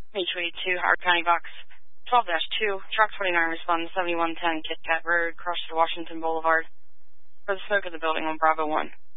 HV2, Howard County Box 12-2, Truck 29 responds 7110 Kit Kat Road, across to Washington Boulevard, for the smoke of the building on Bravo 1.